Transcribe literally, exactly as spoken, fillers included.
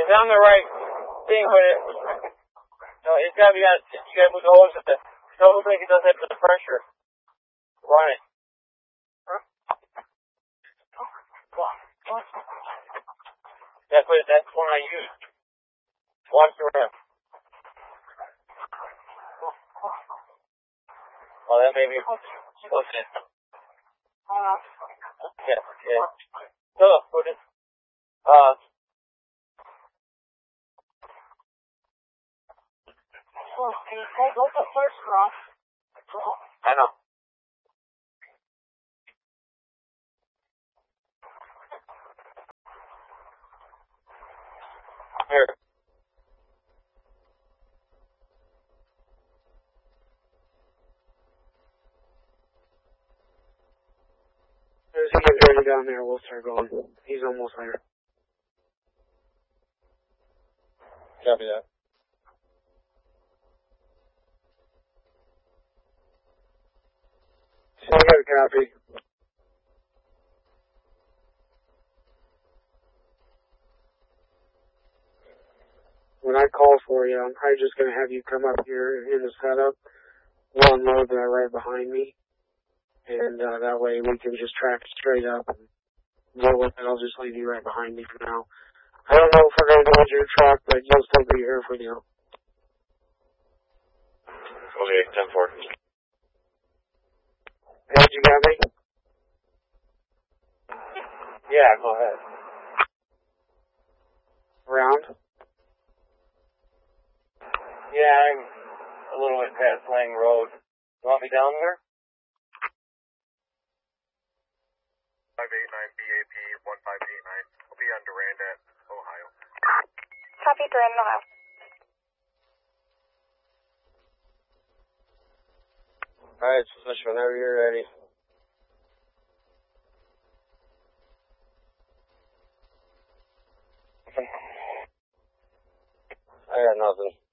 It's on the right thing, but it, no, it's gotta be on, you gotta move the hose with it. It looks like it does that for the pressure. Run it. That's what, that's the one I used. Watch the rim. Well, that may be close in. Yeah, yeah. So, put it, uh, well, can you take look at first cross? I know. Here. As he gets ready down there, we'll start going. He's almost there. Copy that. So I got a copy. When I call for you, I'm probably just going to have you come up here in the setup. We'll unload that right behind me. And uh, that way we can just track straight up and roll with it. I'll just leave you right behind me for now. I don't know if we're going to load your truck, but you'll still be here for you. Okay, ten four. Ed, you got me? Yeah, go ahead. Around? Yeah, I'm a little bit past Lang Road. You want me down there? five eight nine B A P one five eight nine. I'll be on Durand, Ohio. Copy, Durand, Ohio. Alright, switch whenever you're ready. I got nothing.